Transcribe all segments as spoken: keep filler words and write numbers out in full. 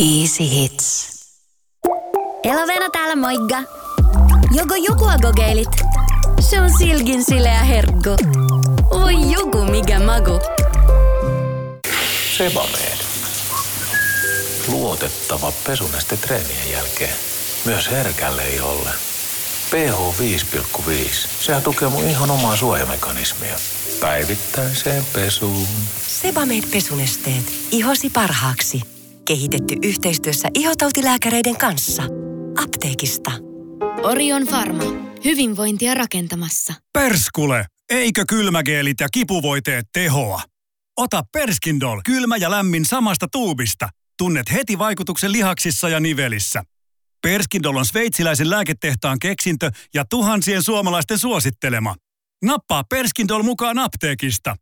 Easy Hits. Elovena täällä moikka. Jogo joku agogeilit. Se on silkin sileä herkku. Voi joku mikä magu. Sebamed. Luotettava pesuneste treenien jälkeen. Myös herkälle iholle. pH viisi pilkku viisi. Sehän tukee mun ihon omaa suojamekanismia. Päivittäiseen pesuun. Sebamed pesunesteet. Ihosi parhaaksi. Kehitetty yhteistyössä ihotautilääkäreiden kanssa. Apteekista. Orion Pharma. Hyvinvointia rakentamassa. Perskule! Eikö kylmägeelit ja kipuvoiteet tehoa? Ota Perskindol kylmä ja lämmin samasta tuubista. Tunnet heti vaikutuksen lihaksissa ja nivelissä. Perskindol on sveitsiläisen lääketehtaan keksintö ja tuhansien suomalaisten suosittelema. Nappaa Perskindol mukaan apteekista.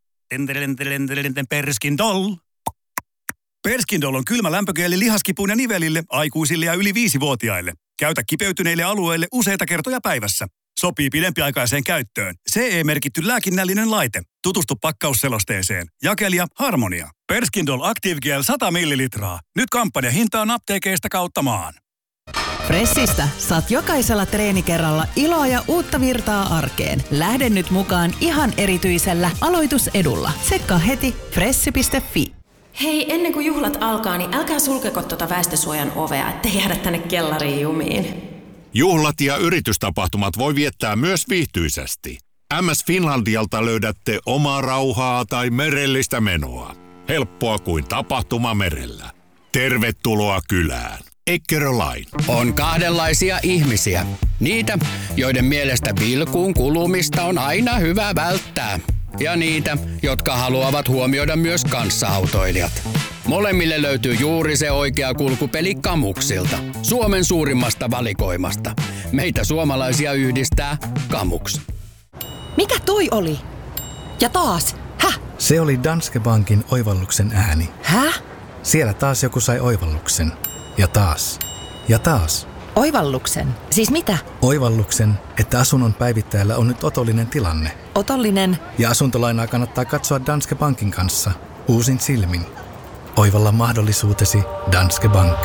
Perskindol. Perskindol on kylmä lämpögeeli lihaskipuun ja nivelille, aikuisille ja yli viisivuotiaille. Käytä kipeytyneille alueille useita kertoja päivässä. Sopii pidempiaikaiseen käyttöön. C E-merkitty lääkinnällinen laite. Tutustu pakkausselosteeseen. Jakelija Harmonia. Perskindol Active Gel sata millilitraa. Nyt kampanjahintaan apteekeista kautta maan. Fressistä saat jokaisella treenikerralla iloa ja uutta virtaa arkeen. Lähde nyt mukaan ihan erityisellä aloitusedulla. Tsekkaa heti fressi piste fi. Hei, ennen kuin juhlat alkaa, niin älkää sulkeko tuota väestösuojan ovea, ettei jäädä tänne kellariin jumiin. Juhlat ja yritystapahtumat voi viettää myös viihtyisesti. M S Finlandialta löydätte omaa rauhaa tai merellistä menoa. Helppoa kuin tapahtuma merellä. Tervetuloa kylään. Eckerö Line. On kahdenlaisia ihmisiä. Niitä, joiden mielestä vilkuun kulumista on aina hyvä välttää. Ja niitä, jotka haluavat huomioida myös kanssaautoilijat. Molemmille löytyy juuri se oikea kulkupeli Kamuksilta. Suomen suurimmasta valikoimasta. Meitä suomalaisia yhdistää Kamuks. Mikä toi oli? Ja taas? Häh? Se oli Danske Bankin oivalluksen ääni. Häh? Siellä taas joku sai oivalluksen. Ja taas. Ja taas. Oivalluksen? Siis mitä? Oivalluksen, että asunnon päivittäjällä on nyt otollinen tilanne. Otollinen? Ja asuntolainaa kannattaa katsoa Danske Bankin kanssa. Uusin silmin. Oivalla mahdollisuutesi Danske Bank.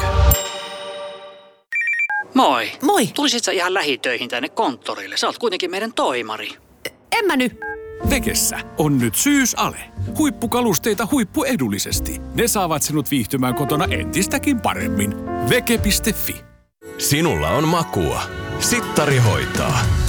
Moi. Moi. Tulisit sä ihan lähitöihin tänne konttorille? Sä oot kuitenkin meidän toimari. En mä nyt. Vekessä on nyt syysale. Huippukalusteita huippuedullisesti. Ne saavat sinut viihtymään kotona entistäkin paremmin. Veke piste fi. Sinulla on makua. Sittari hoitaa.